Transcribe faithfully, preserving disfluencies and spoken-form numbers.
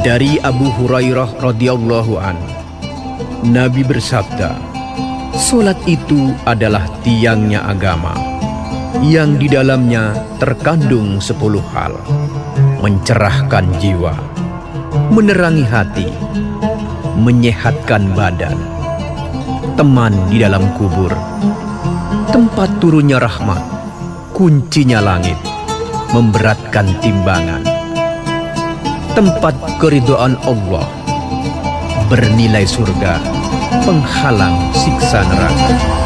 Dari Abu Hurairah radhiyallahu an, Nabi bersabda, "Salat itu adalah tiangnya agama, yang di dalamnya terkandung sepuluh hal: mencerahkan jiwa, menerangi hati, menyehatkan badan, teman di dalam kubur, tempat turunnya rahmat, kuncinya langit, memberatkan timbangan, tempat keridhaan Allah, bernilai surga, penghalang siksa neraka."